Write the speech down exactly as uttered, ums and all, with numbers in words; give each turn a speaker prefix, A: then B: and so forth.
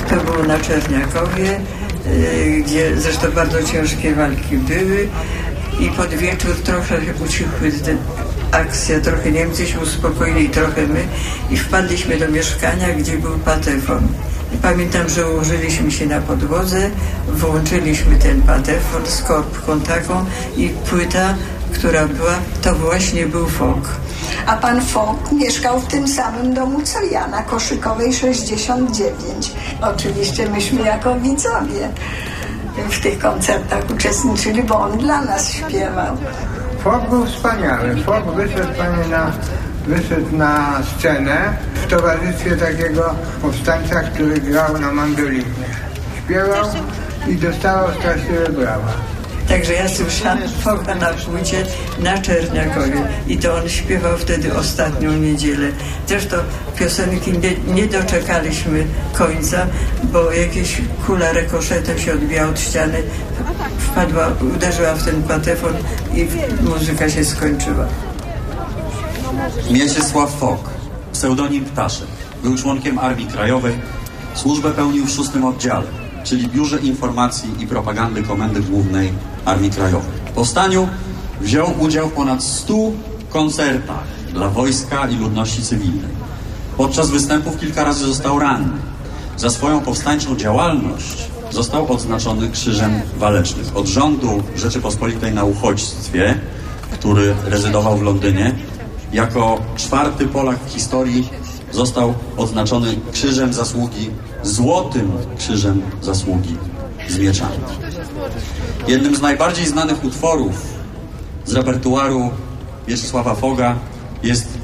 A: To było na Czerniakowie, gdzie zresztą bardzo ciężkie walki były i pod wieczór trochę ucichły te akcja, trochę Niemcy się uspokoili, trochę my i wpadliśmy do mieszkania, gdzie był patefon. I pamiętam, że ułożyliśmy się na podłodze, włączyliśmy ten patefon z korbką taką i płyta, która była, to właśnie był Fok.
B: A pan Fok mieszkał w tym samym domu co ja, na Koszykowej sześćdziesiąt dziewięć. Oczywiście myśmy jako widzowie w tych koncertach uczestniczyli, bo on dla nas śpiewał.
C: Fok był wspaniały. Fok wyszedł, panie, na, wyszedł na scenę w towarzystwie takiego powstańca, który grał na mandolinie. Śpiewał i dostawał straszliwe brawa.
A: Także ja słyszałam Foka na płycie na Czerniakowie i to on śpiewał wtedy ostatnią niedzielę. Zresztą piosenki nie, nie doczekaliśmy końca, bo jakieś kula rekoszetem się odbijała od ściany, wpadła, uderzyła w ten patefon i muzyka się skończyła.
D: Mieczysław Fok, pseudonim Ptaszek, był członkiem Armii Krajowej. Służbę pełnił w szóstym oddziale, czyli Biurze Informacji i Propagandy Komendy Głównej Armii Krajowej. W powstaniu wziął udział w ponad stu koncertach dla wojska i ludności cywilnej. Podczas występów kilka razy został ranny. Za swoją powstańczą działalność został odznaczony Krzyżem Walecznym od rządu Rzeczypospolitej na uchodźstwie, który rezydował w Londynie. Jako czwarty Polak w historii został odznaczony Krzyżem Zasługi, Złotym Krzyżem Zasługi z mieczami. Jednym z najbardziej znanych utworów z repertuaru Mieczysława Foga jest